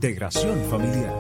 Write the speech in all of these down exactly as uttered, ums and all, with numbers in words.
Integración familiar.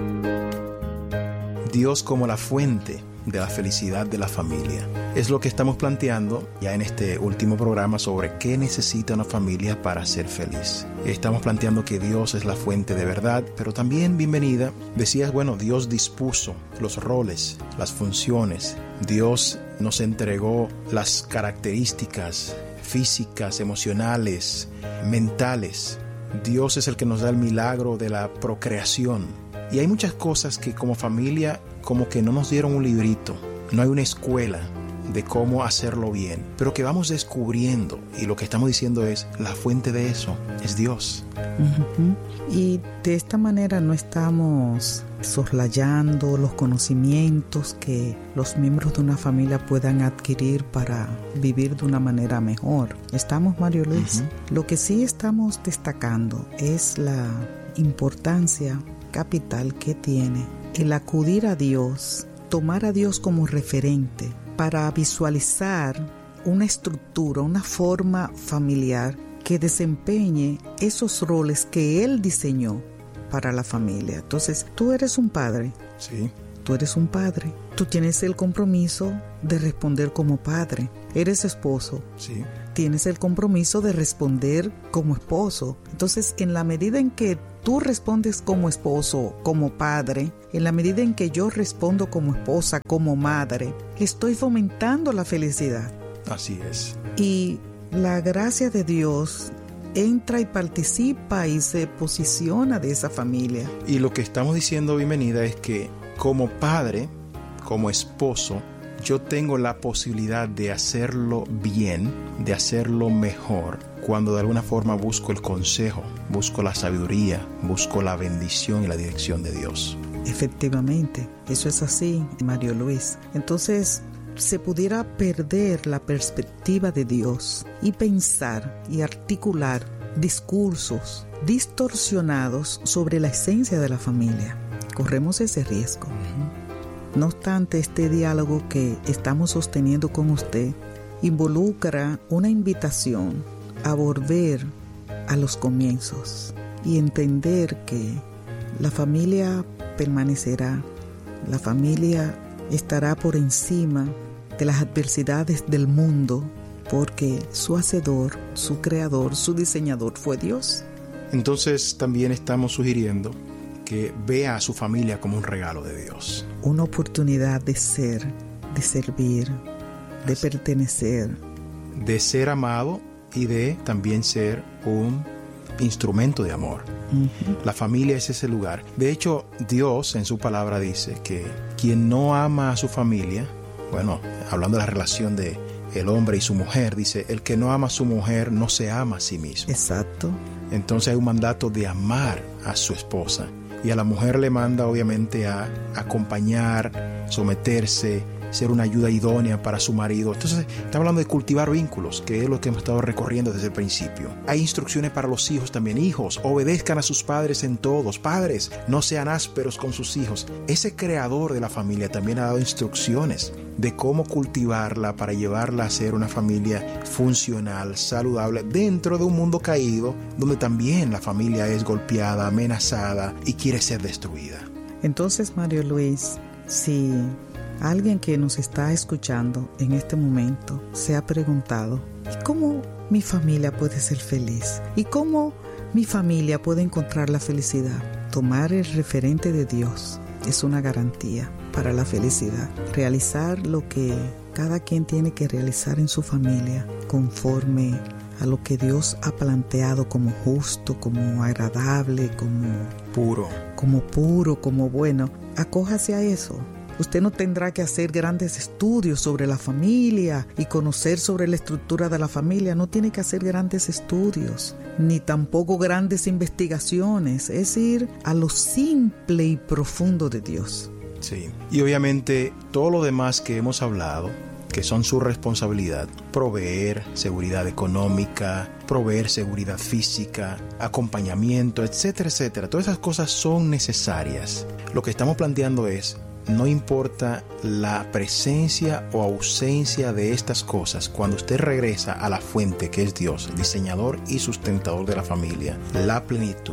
Dios como la fuente de la felicidad de la familia. Es lo que estamos planteando ya en este último programa sobre qué necesita una familia para ser feliz. Estamos planteando que Dios es la fuente de verdad, pero también, bienvenida, decías, bueno, Dios dispuso los roles, las funciones. Dios nos entregó las características físicas, emocionales, mentales. Dios es el que nos da el milagro de la procreación. Y hay muchas cosas que como familia como que no nos dieron un librito, no hay una escuela de cómo hacerlo bien, pero que vamos descubriendo, y lo que estamos diciendo es, la fuente de eso es Dios. Uh-huh. Y de esta manera no estamos soslayando los conocimientos que los miembros de una familia puedan adquirir para vivir de una manera mejor. Estamos, Mario Luis, uh-huh. Lo que sí estamos destacando es la importancia capital que tiene el acudir a Dios, tomar a Dios como referente para visualizar una estructura, una forma familiar que desempeñe esos roles que Él diseñó para la familia. Entonces, tú eres un padre. Sí. Tú eres un padre. Tú tienes el compromiso de responder como padre. Eres esposo. Sí. Tienes el compromiso de responder como esposo. Entonces, en la medida en que tú respondes como esposo, como padre, en la medida en que yo respondo como esposa, como madre, estoy fomentando la felicidad. Así es. Y la gracia de Dios entra y participa y se posiciona de esa familia. Y lo que estamos diciendo, bienvenida, es que como padre, como esposo, yo tengo la posibilidad de hacerlo bien, de hacerlo mejor, cuando de alguna forma busco el consejo, busco la sabiduría, busco la bendición y la dirección de Dios. Efectivamente, eso es así, Mario Luis. Entonces, se pudiera perder la perspectiva de Dios y pensar y articular discursos distorsionados sobre la esencia de la familia. Corremos ese riesgo. Uh-huh. No obstante, este diálogo que estamos sosteniendo con usted involucra una invitación a volver a los comienzos y entender que la familia permanecerá, la familia estará por encima de las adversidades del mundo, porque su hacedor, su creador, su diseñador fue Dios. Entonces también estamos sugiriendo que vea a su familia como un regalo de Dios. Una oportunidad de ser, de servir, de Así. pertenecer. De ser amado y de también ser un instrumento de amor. Uh-huh. La familia es ese lugar. De hecho, Dios en su palabra dice que quien no ama a su familia, bueno, hablando de la relación de el hombre y su mujer, dice, el que no ama a su mujer no se ama a sí mismo. Exacto. Entonces hay un mandato de amar a su esposa. Y a la mujer le manda obviamente a acompañar, someterse, ser una ayuda idónea para su marido. Entonces estamos hablando de cultivar vínculos, que es lo que hemos estado recorriendo desde el principio. Hay instrucciones para los hijos también. Hijos, obedezcan a sus padres en todos. Padres, no sean ásperos con sus hijos. Ese creador de la familia también ha dado instrucciones de cómo cultivarla para llevarla a ser una familia funcional, saludable, dentro de un mundo caído, donde también la familia es golpeada, amenazada y quiere ser destruida. Entonces, Mario Luis, si alguien que nos está escuchando en este momento se ha preguntado, ¿y cómo mi familia puede ser feliz? ¿Y cómo mi familia puede encontrar la felicidad? Tomar el referente de Dios es una garantía para la felicidad. Realizar lo que cada quien tiene que realizar en su familia conforme a lo que Dios ha planteado como justo, como agradable, como puro, como puro, como bueno. Acójase a eso. Usted no tendrá que hacer grandes estudios sobre la familia y conocer sobre la estructura de la familia. No tiene que hacer grandes estudios, ni tampoco grandes investigaciones. Es ir a lo simple y profundo de Dios. Sí, y obviamente todo lo demás que hemos hablado, que son su responsabilidad, proveer seguridad económica, proveer seguridad física, acompañamiento, etcétera, etcétera. Todas esas cosas son necesarias. Lo que estamos planteando es, no importa la presencia o ausencia de estas cosas, cuando usted regresa a la fuente que es Dios, el diseñador y sustentador de la familia, la plenitud,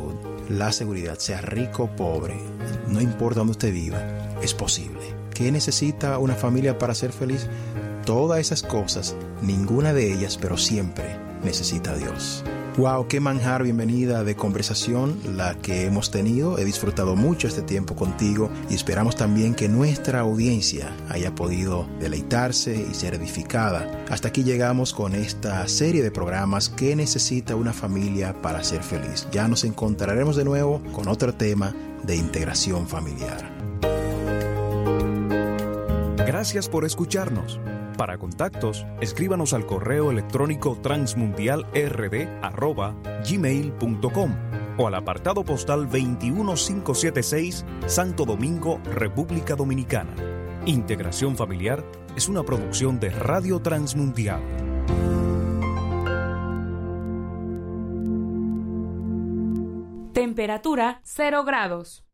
la seguridad, sea rico o pobre, no importa dónde usted viva, es posible. ¿Qué necesita una familia para ser feliz? Todas esas cosas, ninguna de ellas, pero siempre necesita a Dios. Wow, qué manjar, bienvenida de conversación la que hemos tenido. He disfrutado mucho este tiempo contigo y esperamos también que nuestra audiencia haya podido deleitarse y ser edificada. Hasta aquí llegamos con esta serie de programas ¿Qué necesita una familia para ser feliz? Ya nos encontraremos de nuevo con otro tema de integración familiar. Gracias por escucharnos. Para contactos, escríbanos al correo electrónico transmundialrd arroba gmail punto com o al apartado postal veintiuno mil quinientos setenta y seis, Santo Domingo, República Dominicana. Integración Familiar es una producción de Radio Transmundial. Temperatura cero grados.